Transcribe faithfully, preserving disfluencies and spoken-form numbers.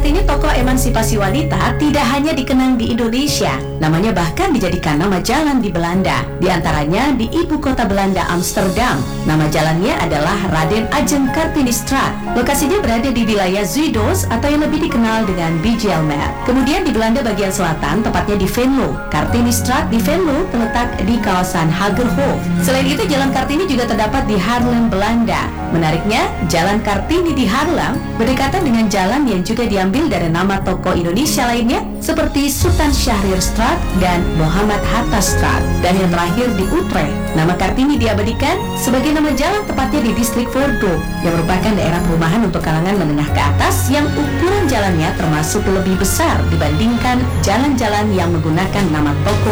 Kartini tokoh emansipasi wanita tidak hanya dikenang di Indonesia, namanya bahkan dijadikan nama jalan di Belanda. Di antaranya di ibu kota Belanda, Amsterdam. Nama jalannya adalah Raden Ajeng Kartinistraat. Lokasinya berada di wilayah Zuidos atau yang lebih dikenal dengan Bijlmer. Kemudian di Belanda bagian selatan, tepatnya di Venlo. Kartinistraat di Venlo terletak di kawasan Hagerhof. Selain itu, Jalan Kartini juga terdapat di Haarlem, Belanda. Menariknya, Jalan Kartini di Haarlem berdekatan dengan jalan yang juga diambil dari nama tokoh Indonesia lainnya seperti Sultan Syahrirstraat dan Muhammad Hattastraat. Dan yang terakhir di Utrecht, nama Kartini diabadikan sebagai nama jalan tepatnya di distrik Bordeaux yang merupakan daerah perumahan untuk kalangan menengah ke atas yang ukuran jalannya termasuk lebih besar dibandingkan jalan-jalan yang menggunakan nama tokoh